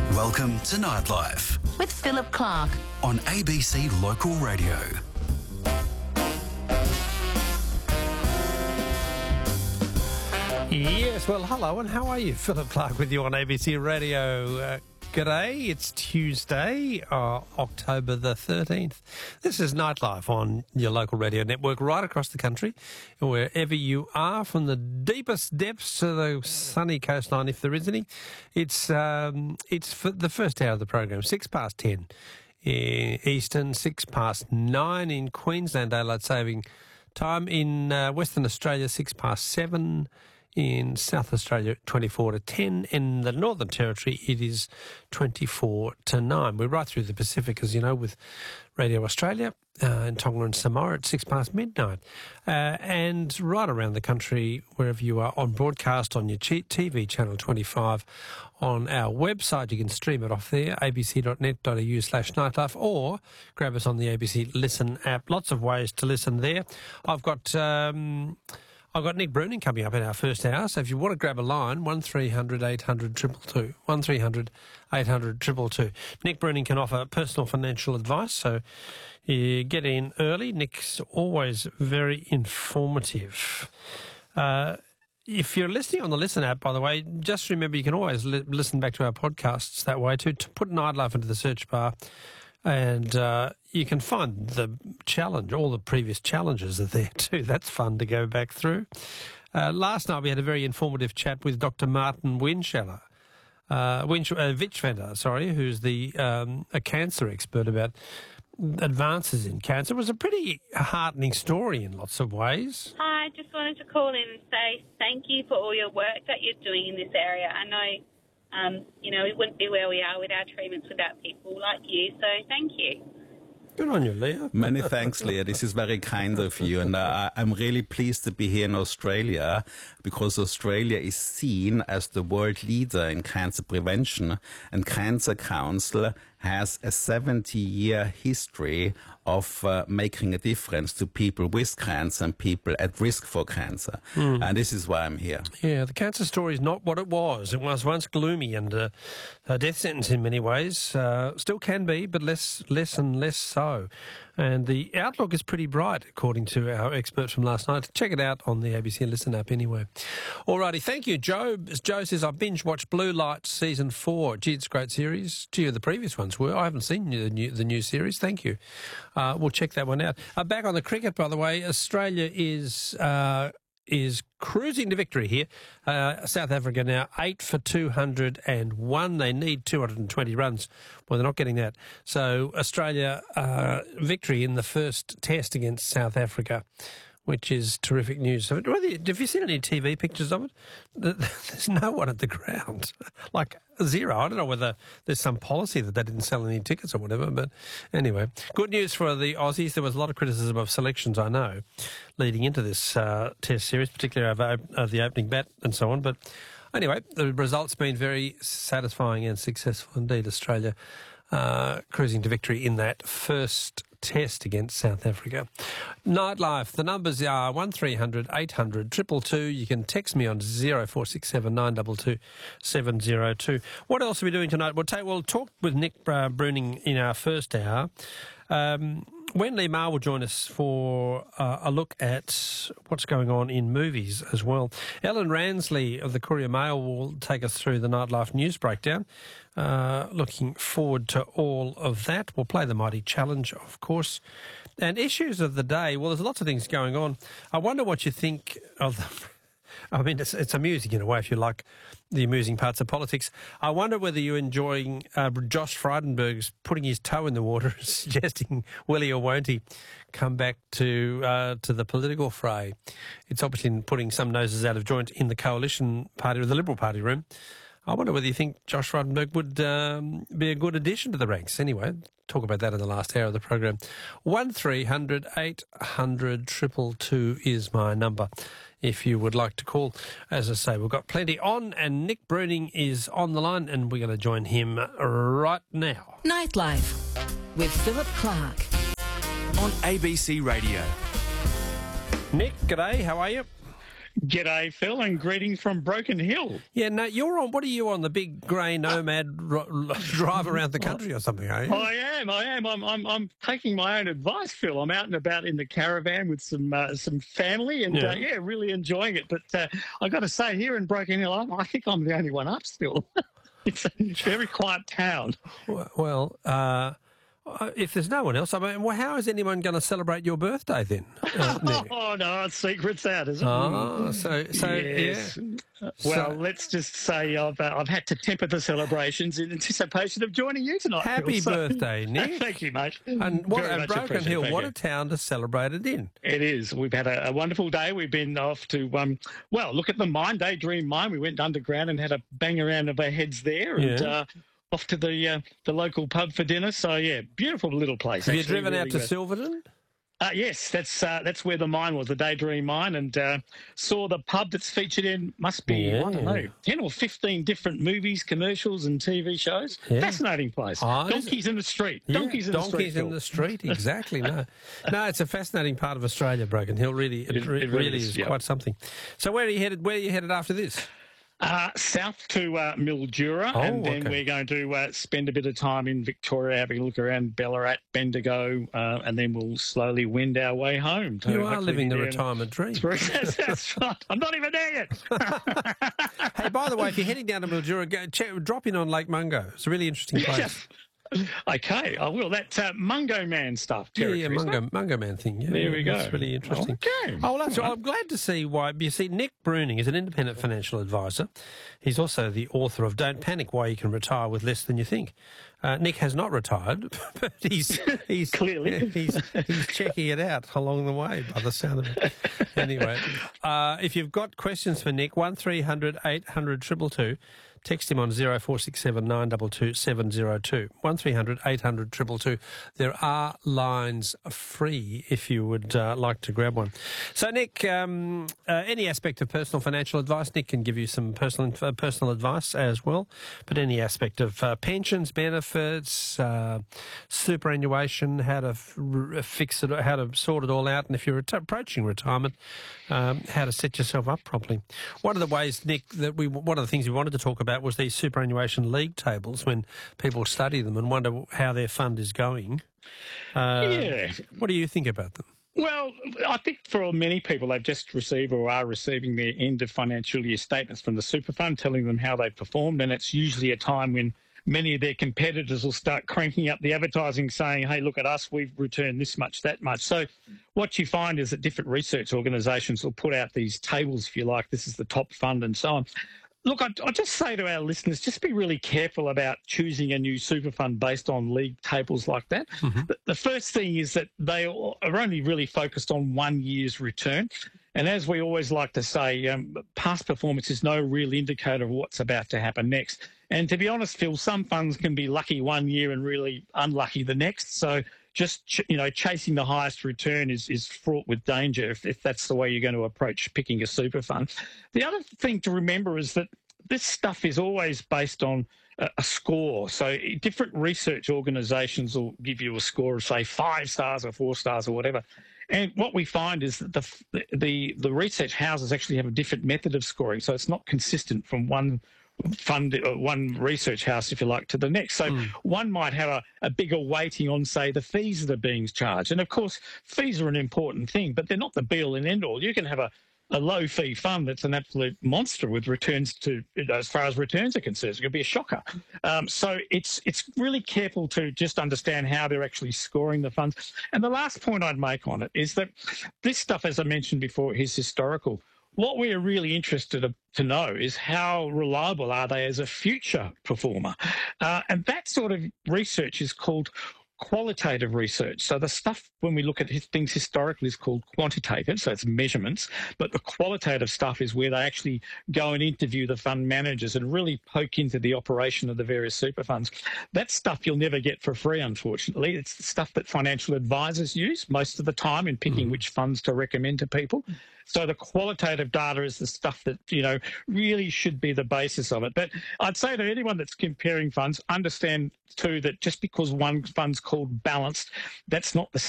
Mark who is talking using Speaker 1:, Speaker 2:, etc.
Speaker 1: Welcome to Nightlife
Speaker 2: with Philip Clark
Speaker 1: on ABC Local Radio.
Speaker 3: Yes, well, hello, and how are you? Philip Clark with you on ABC Radio. G'day, it's Tuesday, October the 13th. This is Nightlife on your local radio network right across the country, wherever you are, from the deepest depths to the sunny coastline, if there is any. It's for the first hour of the program, 10:06 Eastern, 9:06 in Queensland, Daylight Saving Time. In Western Australia, 7:06. In South Australia, 10:24. In the Northern Territory, it is 9:24. We're right through the Pacific, as you know, with Radio Australia in Tonga and Samoa at midnight. And right around the country, wherever you are, on broadcast on your TV, Channel 25, on our website. You can stream it off there, abc.net.au/nightlife, or grab us on the ABC Listen app. Lots of ways to listen there. I've got Nick Bruning coming up in our first hour, so if you want to grab a line, 1300 800 222, 1300 800 222. Nick Bruning can offer personal financial advice, so you get in early. Nick's always very informative. If you're listening on the Listen app, by the way, just remember you can always listen back to our podcasts that way too. To put Nightlife into the search bar, and you can find the challenge, all the previous challenges are there too. That's fun to go back through. Last night we had a very informative chat with Dr. Martin Witschwender, who's a cancer expert, about advances in cancer. It was a pretty heartening story in lots of ways.
Speaker 4: Hi, just wanted to call in and say thank you for all your work that you're doing in this area. I know we wouldn't be where we are with our treatments without people like you, so thank you.
Speaker 3: Good on you, Leah.
Speaker 5: Many thanks, Leah. This is very kind of you. And I'm really pleased to be here in Australia, because Australia is seen as the world leader in cancer prevention, and Cancer Council has a 70-year history of making a difference to people with cancer and people at risk for cancer. And this is why I'm here.
Speaker 3: Yeah, the cancer story is not what it was. It was once gloomy and a death sentence in many ways. Still can be, but less and less so. And the outlook is pretty bright, according to our expert from last night. Check it out on the ABC Listen app anyway. Alrighty, thank you, Joe. As Joe says, I binge-watched Blue Lights Season 4. Gee, it's a great series. Gee, the previous ones were. I haven't seen the new series. Thank you. We'll check that one out. Back on the cricket, by the way, Australia is cruising to victory here. South Africa now 8 for 201. They need 220 runs. Well, they're not getting that. So Australia victory in the first test against South Africa, which is terrific news. Have you seen any TV pictures of it? There's no one at the ground. Like zero. I don't know whether there's some policy that they didn't sell any tickets or whatever, but anyway. Good news for the Aussies. There was a lot of criticism of selections, I know, leading into this test series, particularly of the opening bat and so on. But anyway, the result's been very satisfying and successful indeed. Australia cruising to victory in that first test against South Africa. Nightlife, the numbers are 1300 800 222. You can text me on 0467 922 702. What else are we doing tonight? We'll talk with Nick Bruning in our first hour. Wen Lee Ma will join us for a look at what's going on in movies as well. Ellen Ransley of the Courier Mail will take us through the Nightlife News Breakdown. Looking forward to all of that. We'll play the Mighty Challenge, of course. And issues of the day, well, there's lots of things going on. I wonder what you think of them. I mean, it's amusing in a way if you like the amusing parts of politics. I wonder whether you're enjoying Josh Frydenberg's putting his toe in the water, suggesting will he or won't he come back to the political fray. It's obviously putting some noses out of joint in the coalition party or the Liberal Party room. I wonder whether you think Josh Frydenberg would be a good addition to the ranks. Anyway, talk about that in the last hour of the program. 1300 800 222 is my number if you would like to call. As I say, we've got plenty on, and Nick Bruning is on the line, and we're going to join him right now.
Speaker 2: Nightlife with Philip Clark
Speaker 1: on ABC Radio.
Speaker 3: Nick, g'day, how are you?
Speaker 6: G'day, Phil, and greetings from Broken Hill.
Speaker 3: Yeah, no, you're on. What are you on? The big grey nomad drive around the country or something, are you?
Speaker 6: I am. I'm taking my own advice, Phil. I'm out and about in the caravan with some family, and really enjoying it. But I got to say, here in Broken Hill, I think I'm the only one up still. It's a very quiet town.
Speaker 3: Well, if there's no one else, I mean, well, how is anyone going to celebrate your birthday then? Nick?
Speaker 6: Oh no, secret's out, isn't it?
Speaker 3: Oh, so
Speaker 6: yes.
Speaker 3: yeah.
Speaker 6: Well, let's just say I've had to temper the celebrations in anticipation of joining you tonight.
Speaker 3: Happy
Speaker 6: Phil,
Speaker 3: birthday, Nick!
Speaker 6: Thank you, mate.
Speaker 3: And
Speaker 6: Very much
Speaker 3: Broken
Speaker 6: appreciated.
Speaker 3: Hill,
Speaker 6: Thank
Speaker 3: what
Speaker 6: you.
Speaker 3: a town to celebrate it in.
Speaker 6: It is. We've had a wonderful day. We've been off to look at the mine, Daydream Mine. We went underground and had a bang around of our heads there, and off to the local pub for dinner. So yeah, beautiful little place.
Speaker 3: Have you
Speaker 6: actually,
Speaker 3: driven
Speaker 6: really
Speaker 3: out to
Speaker 6: good.
Speaker 3: Silverton?
Speaker 6: Yes, that's where the mine was, the Daydream Mine, and saw the pub that's featured in, must be, I don't know, 10 or 15 different movies, commercials and TV shows.
Speaker 3: Yeah.
Speaker 6: Fascinating place.
Speaker 3: Oh,
Speaker 6: Donkeys in the street. Donkeys in the street.
Speaker 3: Donkeys in
Speaker 6: Phil.
Speaker 3: the street, exactly. No, it's a fascinating part of Australia, Broken Hill. Really, it really is
Speaker 6: yeah.
Speaker 3: quite something. So where are you headed? Where are you headed after this?
Speaker 6: South to Mildura, and then we're going to spend a bit of time in Victoria, having a look around Ballarat, Bendigo, and then we'll slowly wend our way home.
Speaker 3: You are living the retirement dream.
Speaker 6: That's right. I'm not even there yet.
Speaker 3: Hey, by the way, if you're heading down to Mildura, drop in on Lake Mungo. It's a really interesting place.
Speaker 6: Okay, I will. That Mungo Man stuff.
Speaker 3: Yeah, Mungo Man thing. Yeah,
Speaker 6: there we go.
Speaker 3: That's really interesting.
Speaker 6: Okay.
Speaker 3: Oh, well, I'm glad to see why. You see, Nick Bruning is an independent financial advisor. He's also the author of Don't Panic, Why You Can Retire with Less Than You Think. Nick has not retired, but he's
Speaker 6: clearly
Speaker 3: he's checking it out along the way by the sound of it. Anyway, if you've got questions for Nick, 1300 800 222. Text him on 0467 922 702. 1300 800 222. There are lines free if you would like to grab one. So, Nick, any aspect of personal financial advice, Nick can give you some personal advice as well, but any aspect of pensions, benefits, superannuation, how to fix it, how to sort it all out, and if you're approaching retirement, how to set yourself up properly. One of the ways, Nick, one of the things we wanted to talk about was these superannuation league tables when people study them and wonder how their fund is going. What do you think about them?
Speaker 6: Well, I think for many people, they've just received or are receiving their end of financial year statements from the super fund telling them how they've performed, and it's usually a time when many of their competitors will start cranking up the advertising saying, hey, look at us, we've returned this much, that much. So what you find is that different research organisations will put out these tables, if you like, this is the top fund and so on. Look, I'll just say to our listeners, just be really careful about choosing a new super fund based on league tables like that. Mm-hmm. The first thing is that they are only really focused on 1 year's return. And as we always like to say, past performance is no real indicator of what's about to happen next. And to be honest, Phil, some funds can be lucky 1 year and really unlucky the next. So just, chasing the highest return is fraught with danger if that's the way you're going to approach picking a super fund. The other thing to remember is that this stuff is always based on a score. So different research organisations will give you a score of, say, 5 stars or 4 stars or whatever. And what we find is that the research houses actually have a different method of scoring. So it's not consistent from one fund, one research house, if you like, to the next. So one might have a bigger weighting on, say, the fees that are being charged. And of course, fees are an important thing, but they're not the be all and end all. You can have a low fee fund that's an absolute monster with returns as far as returns are concerned. It's going to be a shocker. So it's really careful to just understand how they're actually scoring the funds. And the last point I'd make on it is that this stuff, as I mentioned before, is historical. What we are really interested to know is how reliable are they as a future performer. And that sort of research is called qualitative research. So the stuff, when we look at things historically, is called quantitative, so it's measurements, but the qualitative stuff is where they actually go and interview the fund managers and really poke into the operation of the various super funds. That stuff you'll never get for free, unfortunately. It's the stuff that financial advisors use most of the time in picking which funds to recommend to people. So the qualitative data is the stuff that, really should be the basis of it. But I'd say to anyone that's comparing funds, understand too that just because one fund's called balanced, that's not the